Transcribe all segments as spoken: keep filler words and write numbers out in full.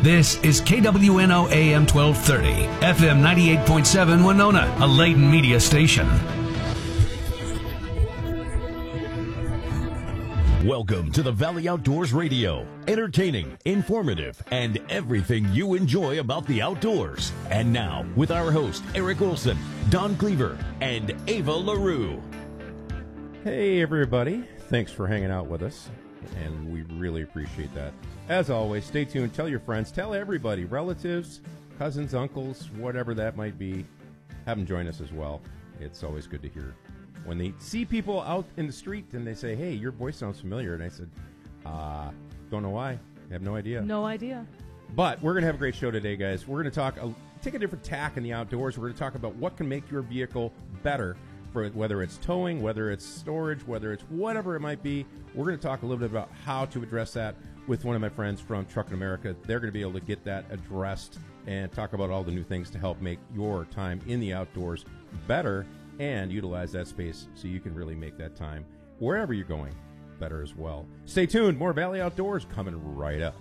This is K W N O A M twelve thirty, F M ninety-eight point seven Winona, a Layton media station. Welcome to the Valley Outdoors Radio. Entertaining, informative, and everything you enjoy about the outdoors. And now, with our host, Eric Olson, Don Cleaver, and Ava LaRue. Hey, everybody. Thanks for hanging out with us, and we really appreciate that. As always, stay tuned. Tell your friends. Tell everybody, relatives, cousins, uncles, whatever that might be. Have them join us as well. It's always good to hear when they see people out in the street and they say, hey, your voice sounds familiar. And I said, uh, don't know why. I have no idea. No idea. But we're going to have a great show today, guys. We're going to talk, uh, take a different tack in the outdoors. We're going to talk about what can make your vehicle better, for whether it's towing, whether it's storage, whether it's whatever it might be. We're going to talk a little bit about how to address that with one of my friends from Truckin' America. They're going to be able to get that addressed and talk about all the new things to help make your time in the outdoors better and utilize that space so you can really make that time wherever you're going better as well. Stay tuned. More Valley Outdoors coming right up.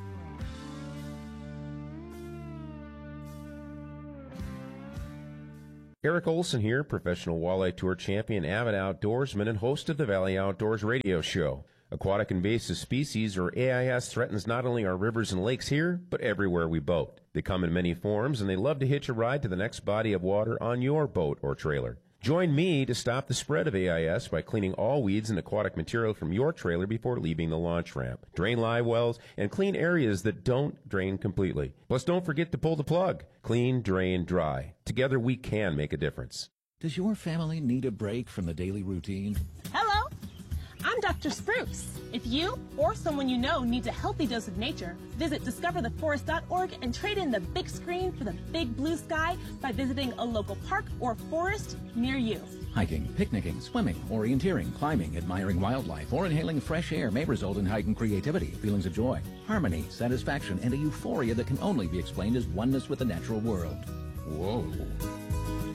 Eric Olson here, professional walleye tour champion, avid outdoorsman, and host of the Valley Outdoors radio show. Aquatic invasive species, or A I S, threatens not only our rivers and lakes here, but everywhere we boat. They come in many forms, and they love to hitch a ride to the next body of water on your boat or trailer. Join me to stop the spread of A I S by cleaning all weeds and aquatic material from your trailer before leaving the launch ramp. Drain live wells and clean areas that don't drain completely. Plus, don't forget to pull the plug. Clean, drain, dry. Together, we can make a difference. Does your family need a break from the daily routine? Hello, I'm Doctor Spruce. If you or someone you know needs a healthy dose of nature, visit discover the forest dot org and trade in the big screen for the big blue sky by visiting a local park or forest near you. Hiking, picnicking, swimming, orienteering, climbing, admiring wildlife, or inhaling fresh air may result in heightened creativity, feelings of joy, harmony, satisfaction, and a euphoria that can only be explained as oneness with the natural world. Whoa.